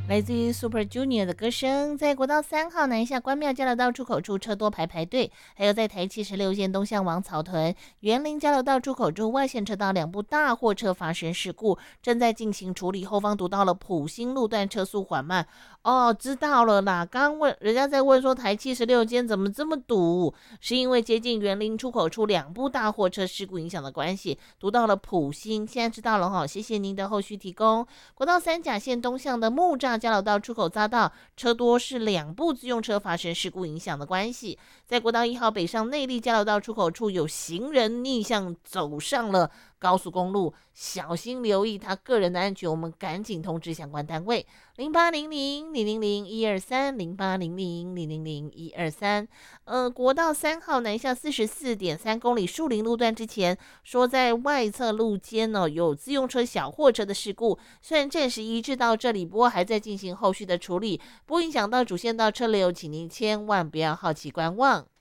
来自于 Super Junior 的歌声。在国道3号南下关庙交流道出口处车多排队，还有在台76线东向往草屯园林交流道出口处外线车道两部大货车发生事故，正在进行处理，后方堵到了埔心路段，车速缓慢。哦，知道了啦，刚问人家在问说台76间怎么这么堵，是因为接近园林出口处两部大货车事故影响的关系，堵到了埔心，现在知道了哈，谢谢您的后续提供。国道三甲线东向的木栅交流道出口匝道车多，是两部自用车发生事故影响的关系。在国道1号北上内壢交流道出口处有行人逆向走上了高速公路，小心留意他个人的安全，我们赶紧通知相关单位0800-000-1230800-000-123。国道3号南下44.3公里树林路段之前，说在外侧路肩有自用车小货车的事故，虽然暂时移至到这里，不过还在进行后续的处理，不影响到主线道车流，请您千万不要好奇观望。